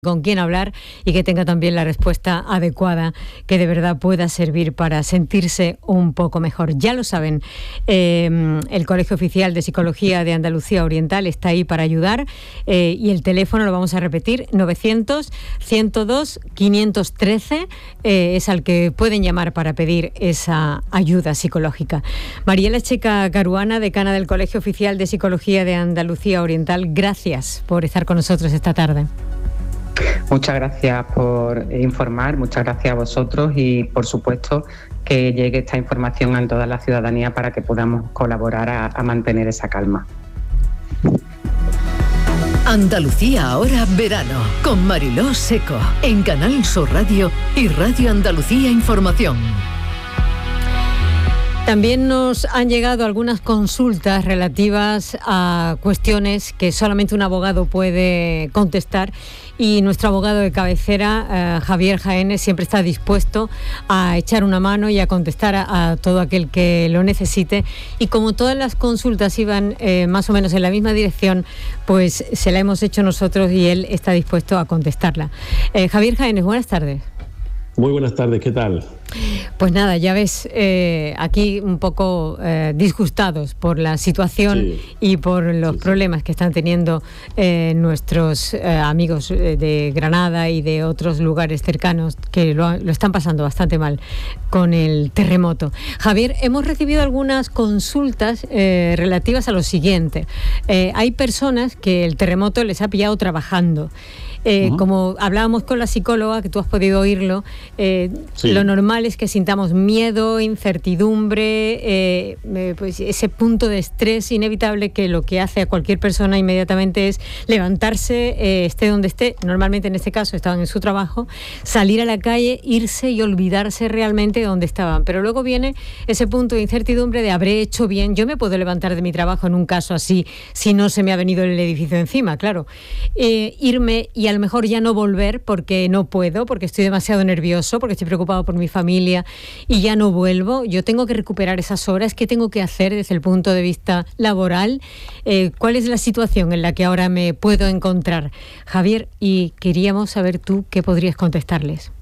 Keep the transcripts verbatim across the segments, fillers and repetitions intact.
con quién hablar y que tenga también la respuesta adecuada que de verdad pueda servir para sentirse un poco mejor. Ya lo saben, eh, el Colegio Oficial de Psicología de Andalucía Oriental está ahí para ayudar eh, y el teléfono lo vamos a repetir, novecientos, ciento dos, quinientos trece, eh, es al que pueden llamar para pedir esa ayuda psicológica. Mariela Checa Caruana, decana del Colegio Oficial de Psicología de Andalucía Oriental, gracias por estar con nosotros esta tarde. Muchas gracias por informar, muchas gracias a vosotros y, por supuesto, que llegue esta información a toda la ciudadanía para que podamos colaborar a, a mantener esa calma. Andalucía ahora verano, con Mariló Seco, en Canal Sur Radio y Radio Andalucía Información. También nos han llegado algunas consultas relativas a cuestiones que solamente un abogado puede contestar y nuestro abogado de cabecera, eh, Javier Jaénes, siempre está dispuesto a echar una mano y a contestar a, a todo aquel que lo necesite. Y como todas las consultas iban eh, más o menos en la misma dirección, pues se la hemos hecho nosotros y él está dispuesto a contestarla. Eh, Javier Jaénes, buenas tardes. Muy buenas tardes, ¿qué tal? Pues nada, ya ves, eh, aquí un poco eh, disgustados por la situación sí. y por los sí, problemas sí. que están teniendo eh, nuestros eh, amigos de Granada y de otros lugares cercanos que lo, lo están pasando bastante mal con el terremoto. Javier, hemos recibido algunas consultas eh, relativas a lo siguiente. Eh, hay personas que el terremoto les ha pillado trabajando. Eh, uh-huh. Como hablábamos con la psicóloga, que tú has podido oírlo, eh, sí. lo normal es que sintamos miedo, incertidumbre, eh, eh, pues ese punto de estrés inevitable que lo que hace a cualquier persona inmediatamente es levantarse, eh, esté donde esté, normalmente en este caso estaban en su trabajo, salir a la calle, irse y olvidarse realmente de dónde estaban. Pero luego viene ese punto de incertidumbre de habré hecho bien, yo me puedo levantar de mi trabajo en un caso así si no se me ha venido el edificio encima, claro. Eh, irme y a lo mejor ya no volver porque no puedo, porque estoy demasiado nervioso, porque estoy preocupado por mi familia y ya no vuelvo. Yo tengo que recuperar esas horas. ¿Qué tengo que hacer desde el punto de vista laboral? Eh, ¿Cuál es la situación en la que ahora me puedo encontrar? Javier, y queríamos saber tú qué podrías contestarles.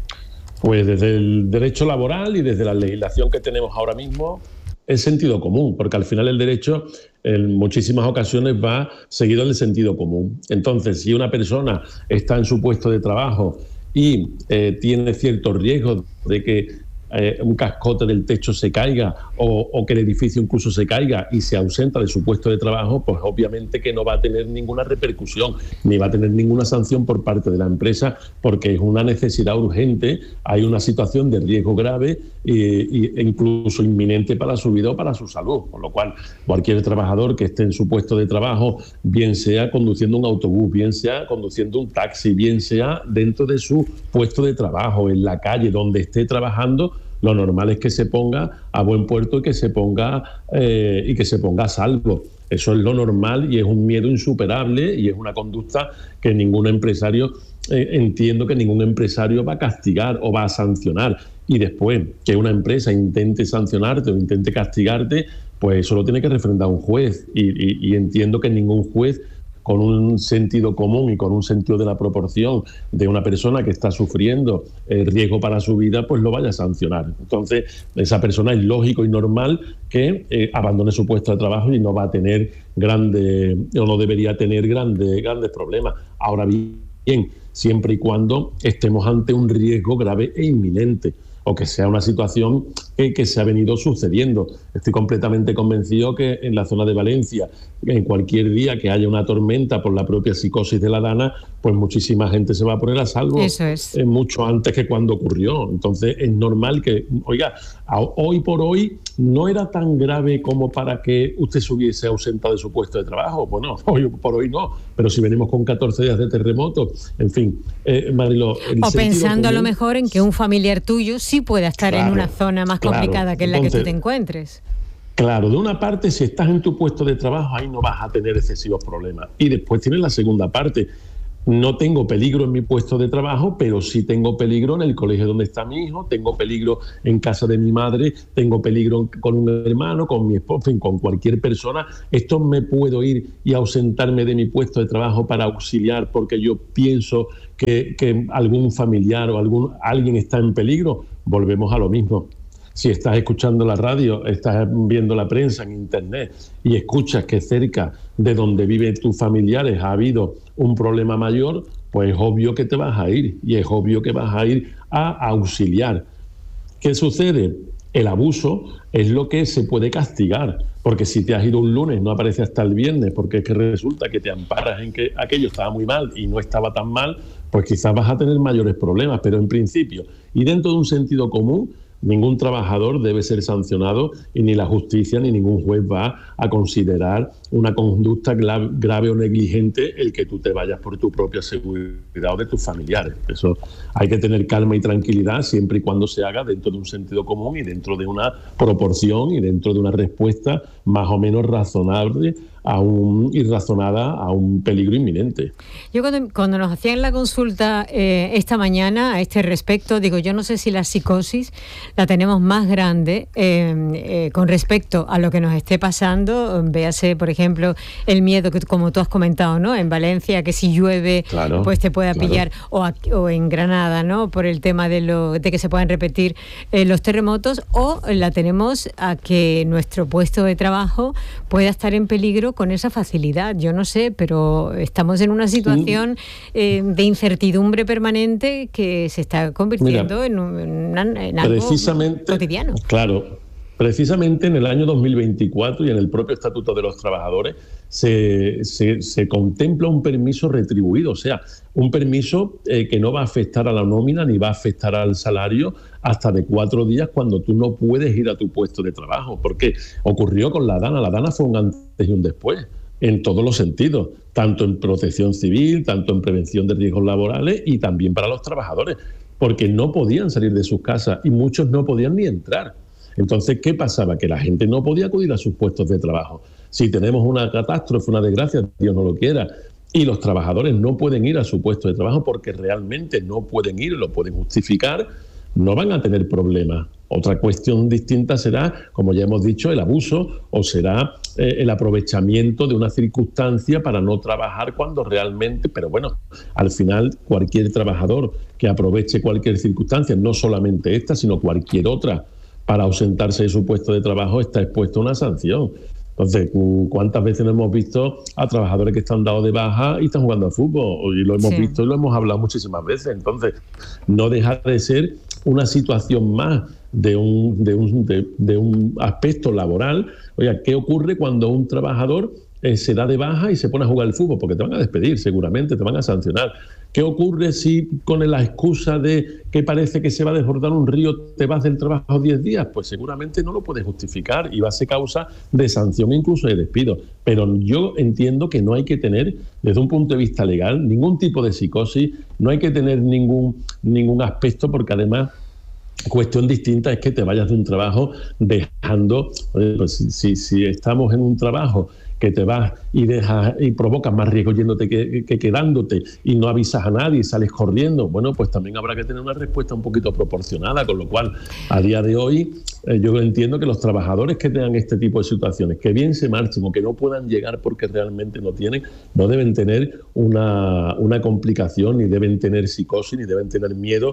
Pues desde el derecho laboral y desde la legislación que tenemos ahora mismo, el sentido común, porque al final el derecho en muchísimas ocasiones va seguido del sentido común. Entonces, si una persona está en su puesto de trabajo y eh, tiene ciertos riesgos de que eh, un cascote del techo se caiga o, o que el edificio incluso se caiga y se ausenta de su puesto de trabajo, pues obviamente que no va a tener ninguna repercusión ni va a tener ninguna sanción por parte de la empresa porque es una necesidad urgente, hay una situación de riesgo grave e, e incluso inminente para su vida o para su salud, con lo cual cualquier trabajador que esté en su puesto de trabajo, bien sea conduciendo un autobús, bien sea conduciendo un taxi, bien sea dentro de su puesto de trabajo, en la calle, donde esté trabajando, lo normal es que se ponga a buen puerto y que se ponga eh, y que se ponga a salvo. Eso es lo normal y es un miedo insuperable y es una conducta que ningún empresario, eh, entiendo que ningún empresario va a castigar o va a sancionar. Y después que una empresa intente sancionarte o intente castigarte, pues eso lo tiene que refrendar un juez. Y, y, y entiendo que ningún juez con un sentido común y con un sentido de la proporción de una persona que está sufriendo el riesgo para su vida, pues lo vaya a sancionar. Entonces, esa persona es lógico y normal que eh, abandone su puesto de trabajo y no va a tener grandes, o no debería tener grandes, grandes problemas. Ahora bien, siempre y cuando estemos ante un riesgo grave e inminente, o que sea una situación que, que se ha venido sucediendo. Estoy completamente convencido que en la zona de Valencia, en cualquier día que haya una tormenta por la propia psicosis de la Dana, pues muchísima gente se va a poner a salvo. Eso es. eh, mucho antes que cuando ocurrió. Entonces es normal que, oiga, a, hoy por hoy no era tan grave como para que usted se hubiese ausentado de su puesto de trabajo. Bueno, hoy por hoy no, pero si venimos con catorce días de terremoto, en fin, eh, Mariló... O pensando común, a lo mejor en que un familiar tuyo sí pueda estar claro, en una zona más claro, complicada que en la entonces, que tú te encuentres. Claro, de una parte, si estás en tu puesto de trabajo, ahí no vas a tener excesivos problemas. Y después tienes la segunda parte. no tengo peligro en mi puesto de trabajo, pero sí tengo peligro en el colegio donde está mi hijo, tengo peligro en casa de mi madre, tengo peligro con un hermano, con mi esposo, con cualquier persona. Esto me puedo ir y ausentarme de mi puesto de trabajo para auxiliar porque yo pienso que, que algún familiar o algún, alguien está en peligro. Volvemos a lo mismo. Si estás escuchando la radio, estás viendo la prensa en internet y escuchas que cerca de donde viven tus familiares ha habido un problema mayor, pues es obvio que te vas a ir y es obvio que vas a ir a auxiliar. ¿Qué sucede? El abuso es lo que se puede castigar, porque si te has ido un lunes, no aparece hasta el viernes, porque es que resulta que te amparas en que aquello estaba muy mal y no estaba tan mal, pues quizás vas a tener mayores problemas, pero en principio, y dentro de un sentido común, ningún trabajador debe ser sancionado y ni la justicia ni ningún juez va a considerar una conducta grave, grave o negligente el que tú te vayas por tu propia seguridad o de tus familiares. Eso hay que tener calma y tranquilidad siempre y cuando se haga dentro de un sentido común y dentro de una proporción y dentro de una respuesta más o menos razonable a un, y razonada a un peligro inminente. Yo cuando, cuando nos hacían la consulta eh, esta mañana a este respecto, digo, yo no sé si la psicosis la tenemos más grande eh, eh, con respecto a lo que nos esté pasando. Véase, por ejemplo, el miedo que, como tú has comentado, ¿no? En Valencia, que si llueve, claro, pues te pueda claro. pillar, o, aquí, o en Granada, ¿no? Por el tema de, lo, de que se puedan repetir eh, los terremotos, o la tenemos a que nuestro puesto de trabajo pueda estar en peligro con esa facilidad. Yo no sé, pero estamos en una situación eh, de incertidumbre permanente que se está convirtiendo Mira, en, un, en, en algo cotidiano. Claro, precisamente en el año dos mil veinticuatro y en el propio Estatuto de los Trabajadores se, se, se contempla un permiso retribuido, o sea, un permiso eh, que no va a afectar a la nómina ni va a afectar al salario hasta de cuatro días cuando tú no puedes ir a tu puesto de trabajo, porque ocurrió con la DANA. La DANA fue un antes y un después, en todos los sentidos, tanto en protección civil, tanto en prevención de riesgos laborales y también para los trabajadores, porque no podían salir de sus casas y muchos no podían ni entrar. Entonces, ¿qué pasaba? Que la gente no podía acudir a sus puestos de trabajo. Si tenemos una catástrofe, una desgracia, Dios no lo quiera, y los trabajadores no pueden ir a su puesto de trabajo porque realmente no pueden ir, lo pueden justificar, no van a tener problemas. Otra cuestión distinta será, como ya hemos dicho, el abuso o será eh, el aprovechamiento de una circunstancia para no trabajar cuando realmente, pero bueno, al final cualquier trabajador que aproveche cualquier circunstancia, no solamente esta, sino cualquier otra, para ausentarse de su puesto de trabajo, está expuesto a una sanción. Entonces, ¿cuántas veces no hemos visto a trabajadores que están dados de baja y están jugando al fútbol? Y lo hemos sí. visto y lo hemos hablado muchísimas veces. Entonces, no deja de ser una situación más de un, de un, de, de un aspecto laboral. Oiga, ¿qué ocurre cuando un trabajador eh, se da de baja y se pone a jugar al fútbol? Porque te van a despedir, seguramente, te van a sancionar. ¿Qué ocurre si con la excusa de que parece que se va a desbordar un río te vas del trabajo diez días? Pues seguramente no lo puedes justificar y va a ser causa de sanción, incluso de despido. Pero yo entiendo que no hay que tener, desde un punto de vista legal, ningún tipo de psicosis, no hay que tener ningún, ningún aspecto, porque además cuestión distinta es que te vayas de un trabajo dejando, pues si, si, si estamos en un trabajo que te vas y dejas y provocas más riesgo yéndote que, que quedándote y no avisas a nadie y sales corriendo, bueno, pues también habrá que tener una respuesta un poquito proporcionada, con lo cual a día de hoy eh, yo entiendo que los trabajadores que tengan este tipo de situaciones, que bien se marchen o que no puedan llegar porque realmente no tienen, no deben tener una, una complicación, ni deben tener psicosis, ni deben tener miedo,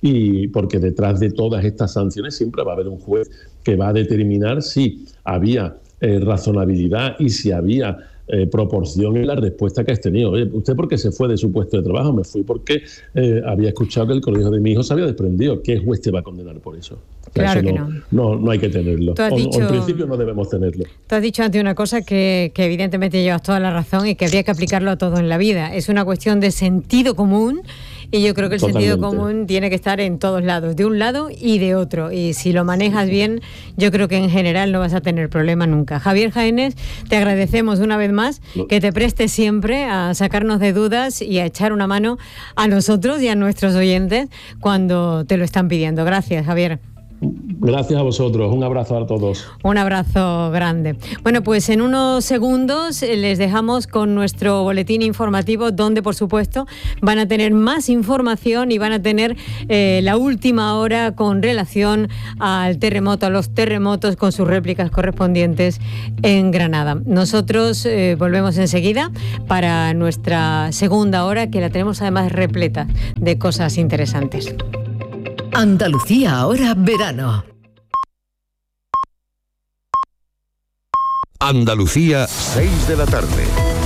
y porque detrás de todas estas sanciones siempre va a haber un juez que va a determinar si había Eh, razonabilidad y si había eh, proporción en la respuesta que has tenido. Oye, ¿usted por qué se fue de su puesto de trabajo? Me fui porque eh, había escuchado que el colegio de mi hijo se había desprendido. ¿Qué juez te va a condenar por eso? Claro eso que no, no. no. No hay que tenerlo. O, dicho, o en principio no debemos tenerlo. Tú has dicho antes una cosa que, que evidentemente llevas toda la razón y que habría que aplicarlo a todo en la vida. Es una cuestión de sentido común. Y yo creo que el Totalmente. sentido común tiene que estar en todos lados, de un lado y de otro. Y si lo manejas bien, yo creo que en general no vas a tener problema nunca. Javier Jaénes, te agradecemos una vez más no. que te prestes siempre a sacarnos de dudas y a echar una mano a nosotros y a nuestros oyentes cuando te lo están pidiendo. Gracias, Javier. Gracias a vosotros, un abrazo a todos. Un abrazo grande. Bueno, pues en unos segundos les dejamos con nuestro boletín informativo, donde por supuesto van a tener más información y van a tener eh, la última hora con relación al terremoto, a los terremotos, con sus réplicas correspondientes en Granada. Nosotros eh, volvemos enseguida para nuestra segunda hora, que la tenemos además repleta de cosas interesantes. Andalucía ahora verano. Andalucía, seis de la tarde.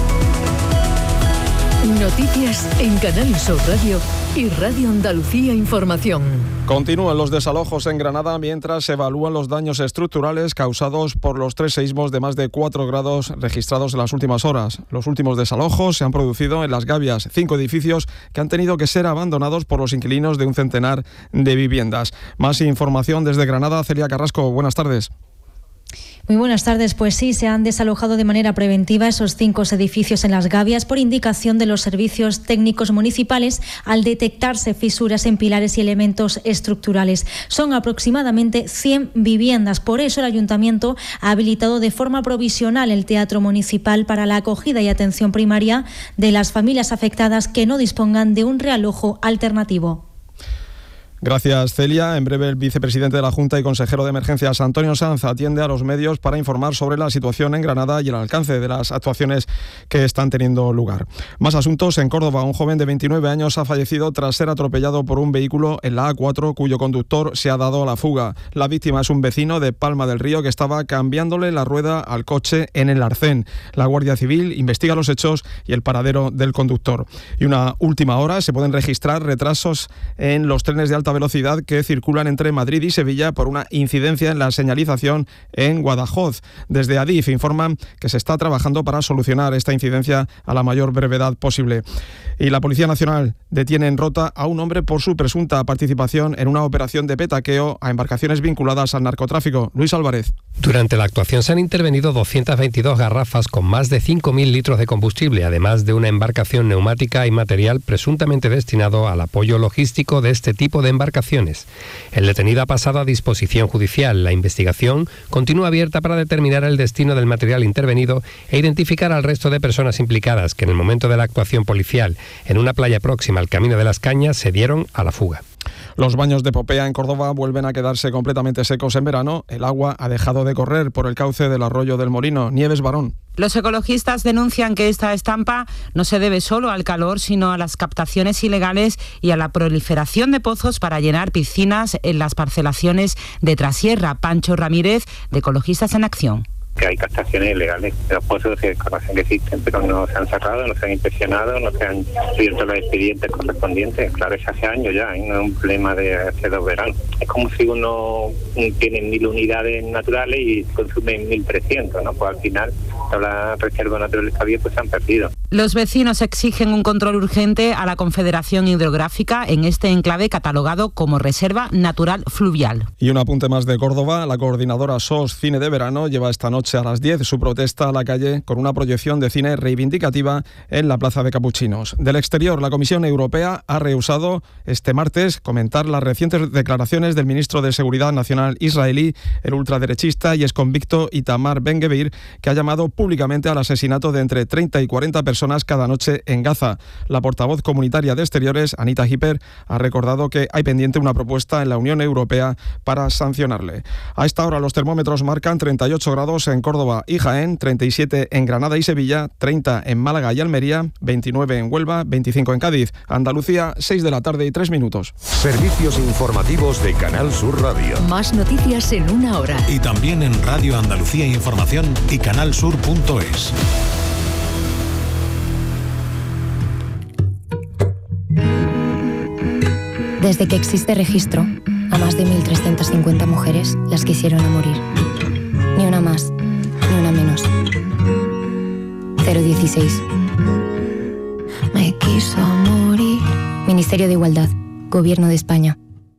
Noticias en Canal Sur Radio y Radio Andalucía Información. Continúan los desalojos en Granada mientras se evalúan los daños estructurales causados por los tres seísmos de más de cuatro grados registrados en las últimas horas. Los últimos desalojos se han producido en Las Gavias, cinco edificios que han tenido que ser abandonados por los inquilinos de un centenar de viviendas. Más información desde Granada, Celia Carrasco, buenas tardes. Muy buenas tardes. Pues sí, se han desalojado de manera preventiva esos cinco edificios en Las Gavias por indicación de los servicios técnicos municipales al detectarse fisuras en pilares y elementos estructurales. Son aproximadamente cien viviendas. Por eso el Ayuntamiento ha habilitado de forma provisional el Teatro Municipal para la acogida y atención primaria de las familias afectadas que no dispongan de un realojo alternativo. Gracias, Celia. En breve, el vicepresidente de la Junta y consejero de Emergencias, Antonio Sanz, atiende a los medios para informar sobre la situación en Granada y el alcance de las actuaciones que están teniendo lugar. Más asuntos. En Córdoba, un joven de veintinueve años ha fallecido tras ser atropellado por un vehículo en la A cuatro, cuyo conductor se ha dado a la fuga. La víctima es un vecino de Palma del Río que estaba cambiándole la rueda al coche en el arcén. La Guardia Civil investiga los hechos y el paradero del conductor. Y una última hora, se pueden registrar retrasos en los trenes de alta velocidad que circulan entre Madrid y Sevilla por una incidencia en la señalización en Guadajoz. Desde Adif informan que se está trabajando para solucionar esta incidencia a la mayor brevedad posible. Y la Policía Nacional detiene en Rota a un hombre por su presunta participación en una operación de petaqueo a embarcaciones vinculadas al narcotráfico. Luis Álvarez. Durante la actuación se han intervenido doscientas veintidós garrafas con más de cinco mil litros de combustible, además de una embarcación neumática y material presuntamente destinado al apoyo logístico de este tipo de embarcaciones. El detenido ha pasado a disposición judicial. La investigación continúa abierta para determinar el destino del material intervenido e identificar al resto de personas implicadas que en el momento de la actuación policial en una playa próxima al Camino de las Cañas se dieron a la fuga. Los baños de Popea en Córdoba vuelven a quedarse completamente secos en verano. El agua ha dejado de correr por el cauce del arroyo del Molino. Nieves Barón. Los ecologistas denuncian que esta estampa no se debe solo al calor, sino a las captaciones ilegales y a la proliferación de pozos para llenar piscinas en las parcelaciones de Trasierra. Pancho Ramírez, de Ecologistas en Acción. Que hay captaciones ilegales de los pozos de excavación que existen, pero no se han sacado, no se han inspeccionado, no se han abierto los expedientes correspondientes. Claro, es hace años ya, ¿eh? No es un problema de hace dos veranos. Es como si uno tiene mil unidades naturales y consume mil trescientos, ¿no? Pues al final todas las reservas naturales que había pues se han perdido. Los vecinos exigen un control urgente a la Confederación Hidrográfica en este enclave catalogado como Reserva Natural Fluvial. Y un apunte más de Córdoba. La coordinadora S O S Cine de Verano lleva esta noche a las diez su protesta a la calle con una proyección de cine reivindicativa en la Plaza de Capuchinos. Del exterior, la Comisión Europea ha rehusado este martes comentar las recientes declaraciones del ministro de Seguridad Nacional israelí, el ultraderechista y exconvicto Itamar Ben-Gvir, que ha llamado públicamente al asesinato de entre treinta y cuarenta personas cada noche en Gaza. La portavoz comunitaria de Exteriores, Anita Hipper, ha recordado que hay pendiente una propuesta en la Unión Europea para sancionarle. A esta hora los termómetros marcan treinta y ocho grados en Córdoba y Jaén, treinta y siete en Granada y Sevilla, treinta en Málaga y Almería, veintinueve en Huelva, veinticinco en Cádiz. Andalucía, seis de la tarde y tres minutos. Servicios informativos de Canal Sur Radio. Más noticias en una hora. Y también en Radio Andalucía Información y canalsur punto es. Desde que existe registro, a más de mil trescientas cincuenta mujeres las quisieron a morir. Ni una más, ni una menos. cero dieciséis. Me quiso morir. Ministerio de Igualdad, Gobierno de España.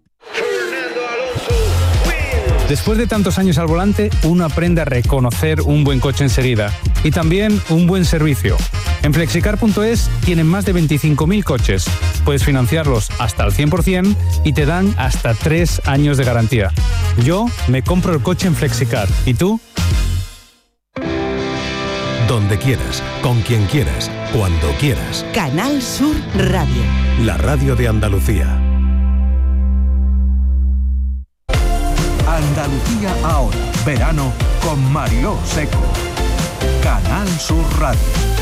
Después de tantos años al volante, uno aprende a reconocer un buen coche enseguida y también un buen servicio. En flexicar punto es tienen más de veinticinco mil coches. Puedes financiarlos hasta el cien por ciento y te dan hasta tres años de garantía. Yo me compro el coche en Flexicar. ¿Y tú? Donde quieras, con quien quieras, cuando quieras. Canal Sur Radio. La radio de Andalucía. Andalucía ahora. Verano con Mariló Seco. Canal Sur Radio.